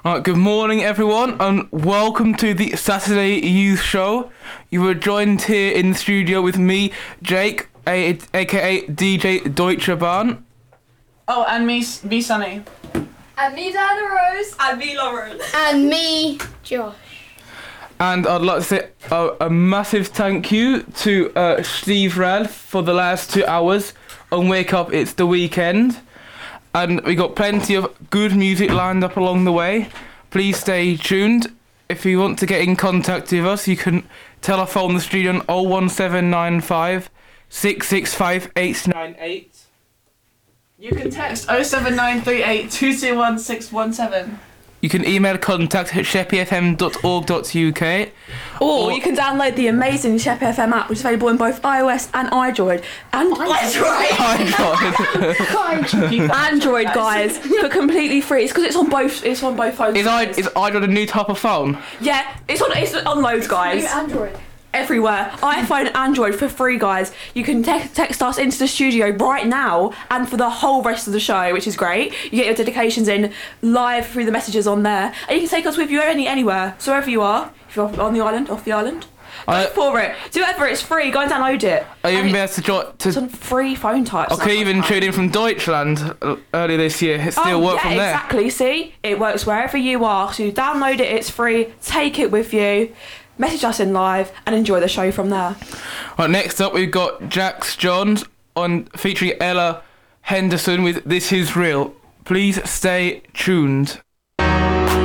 Good morning, everyone, and welcome to the Saturday Youth Show. You were joined here in the studio with me, Jake, aka DJ Deutsche Bahn. Oh, and me Sunny. And me, Diana Rose. And me, Lauren. And me, Josh. And I'd like to say a massive thank you to Steve Rad for the last 2 hours on Wake Up It's the Weekend. And we got plenty of good music lined up along the way. Please stay tuned. If you want to get in contact with us, you can telephone the studio on 01795 665 898. You can text 07938 221 617. You can email contact at sheppyfm.org.uk. Or you can download the amazing Sheppy FM app, which is available in both iOS and Android. Android, guys, for completely free. It's because it's on both. It's on both phones. Is Android a new type of phone? Yeah, it's on loads, guys. Android. Everywhere. iPhone, Android for free, guys. You can text us into the studio right now and for the whole rest of the show, which is great. You get your dedications in live through the messages on there, and you can take us with you anywhere. So wherever you are, if you're on the island, off the island, go for it. Do whatever. It's free. Go and download it. I even be able to it's on free phone types. I could even tune in from Deutschland earlier this year. It still worked from there. Exactly. See, it works wherever you are. So you download it. It's free. Take it with you. Message us in live and enjoy the show from there. Right, next up we've got Jax Johns featuring Ella Henderson with This Is Real. Please stay tuned.